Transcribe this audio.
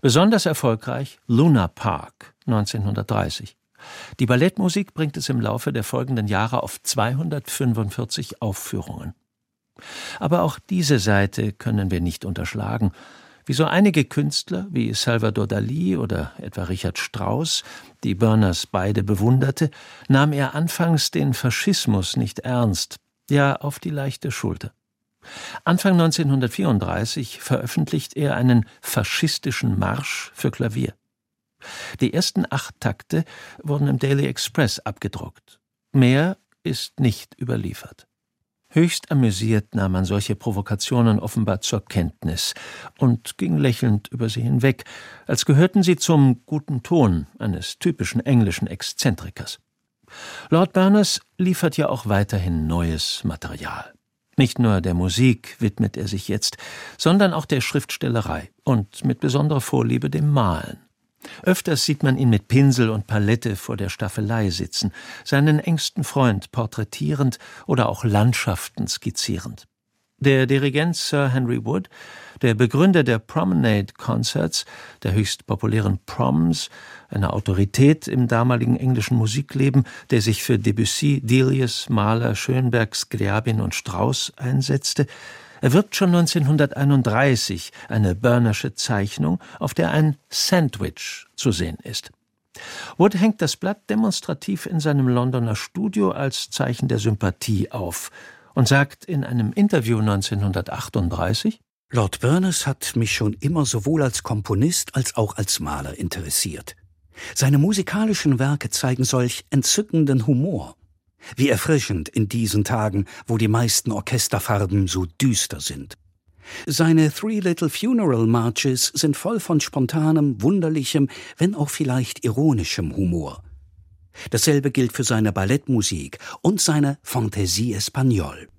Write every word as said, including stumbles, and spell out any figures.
Besonders erfolgreich Luna Park neunzehnhundertdreißig. Die Ballettmusik bringt es im Laufe der folgenden Jahre auf zweihundertfünfundvierzig Aufführungen. Aber auch diese Seite können wir nicht unterschlagen. Wie so einige Künstler wie Salvador Dalí oder etwa Richard Strauss, die Berners beide bewunderte, nahm er anfangs den Faschismus nicht ernst, ja auf die leichte Schulter. Anfang neunzehnhundertvierunddreißig veröffentlicht er einen faschistischen Marsch für Klavier. Die ersten acht Takte wurden im Daily Express abgedruckt. Mehr ist nicht überliefert. Höchst amüsiert nahm man solche Provokationen offenbar zur Kenntnis und ging lächelnd über sie hinweg, als gehörten sie zum guten Ton eines typischen englischen Exzentrikers. Lord Berners liefert ja auch weiterhin neues Material. Nicht nur der Musik widmet er sich jetzt, sondern auch der Schriftstellerei und mit besonderer Vorliebe dem Malen. Öfters sieht man ihn mit Pinsel und Palette vor der Staffelei sitzen, seinen engsten Freund porträtierend oder auch Landschaften skizzierend. Der Dirigent Sir Henry Wood, der Begründer der Promenade Concerts, der höchst populären Proms, eine Autorität im damaligen englischen Musikleben, der sich für Debussy, Delius, Mahler, Schönberg, Scriabin und Strauss einsetzte, erwirbt schon neunzehnhunderteinunddreißig eine Bernersche Zeichnung, auf der ein Sandwich zu sehen ist. Wood hängt das Blatt demonstrativ in seinem Londoner Studio als Zeichen der Sympathie auf und sagt in einem Interview neunzehnhundertachtunddreißig: Lord Berners hat mich schon immer sowohl als Komponist als auch als Maler interessiert. Seine musikalischen Werke zeigen solch entzückenden Humor. Wie erfrischend in diesen Tagen, wo die meisten Orchesterfarben so düster sind. Seine Three Little Funeral Marches sind voll von spontanem, wunderlichem, wenn auch vielleicht ironischem Humor. Dasselbe gilt für seine Ballettmusik und seine Fantaisie Espagnole.